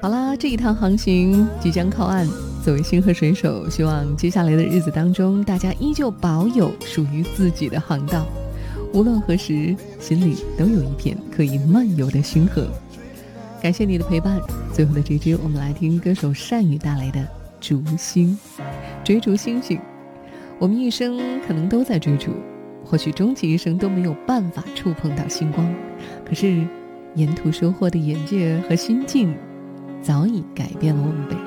好啦，这一趟航行即将靠岸，作为星河水手，希望接下来的日子当中，大家依旧保有属于自己的航道，无论何时，心里都有一片可以漫游的星河。感谢你的陪伴，最后的这支我们来听歌手单宇带来的《逐星》。追逐星星，我们一生可能都在追逐，或许终其一生都没有办法触碰到星光，可是沿途收获的眼界和心境早已改变了我们